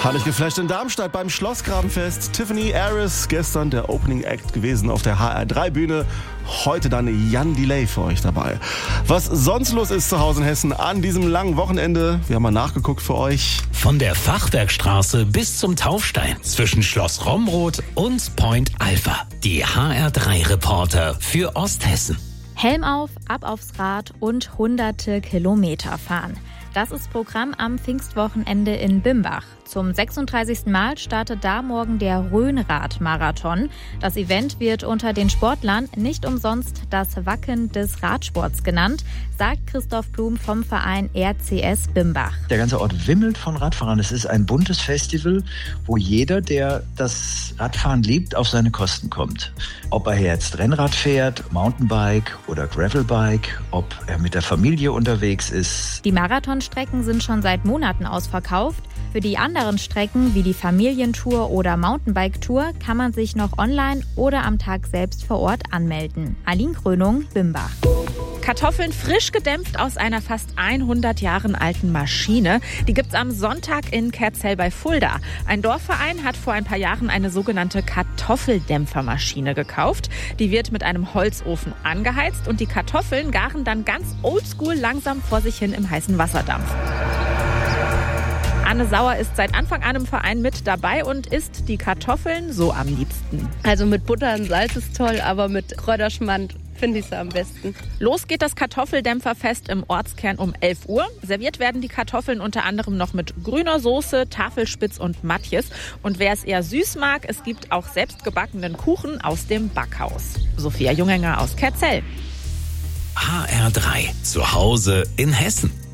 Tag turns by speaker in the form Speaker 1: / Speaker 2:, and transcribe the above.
Speaker 1: Hat ich geflasht in Darmstadt beim Schlossgrabenfest. Tiffany Aris, gestern der Opening Act gewesen auf der HR3-Bühne. Heute dann Jan Delay für euch dabei. Was sonst los ist zu Hause in Hessen an diesem langen Wochenende, wir haben mal nachgeguckt für euch.
Speaker 2: Von der Fachwerkstraße bis zum Taufstein, zwischen Schloss Romroth und Point Alpha. Die HR3-Reporter für Osthessen.
Speaker 3: Helm auf, ab aufs Rad und hunderte Kilometer fahren. Das ist Programm am Pfingstwochenende in Bimbach. Zum 36. Mal startet da morgen der Rhönrad-Marathon. Das Event wird unter den Sportlern nicht umsonst das Wacken des Radsports genannt, sagt Christoph Blum vom Verein RCS Bimbach.
Speaker 4: Der ganze Ort wimmelt von Radfahrern. Es ist ein buntes Festival, wo jeder, der das Radfahren liebt, auf seine Kosten kommt. Ob er jetzt Rennrad fährt, Mountainbike oder Gravelbike, ob er mit der Familie unterwegs ist.
Speaker 3: Die Marathonstrecken sind schon seit Monaten ausverkauft. Für die anderen Strecken wie die Familientour oder Mountainbike-Tour kann man sich noch online oder am Tag selbst vor Ort anmelden. Aline Krönung, Bimbach.
Speaker 5: Kartoffeln frisch gedämpft aus einer fast 100 Jahren alten Maschine. Die gibt's am Sonntag in Kerzell bei Fulda. Ein Dorfverein hat vor ein paar Jahren eine sogenannte Kartoffeldämpfermaschine gekauft. Die wird mit einem Holzofen angeheizt und die Kartoffeln garen dann ganz oldschool langsam vor sich hin im heißen Wasserdampf. Anne Sauer ist seit Anfang an im Verein mit dabei und isst die Kartoffeln so am liebsten.
Speaker 6: Also mit Butter und Salz ist toll, aber mit Kräuterschmand finde ich es am besten.
Speaker 5: Los geht das Kartoffeldämpferfest im Ortskern um 11 Uhr. Serviert werden die Kartoffeln unter anderem noch mit grüner Soße, Tafelspitz und Matjes. Und wer es eher süß mag, es gibt auch selbstgebackenen Kuchen aus dem Backhaus. Sophia Jungenger aus Kerzell.
Speaker 2: HR3, zu Hause in Hessen.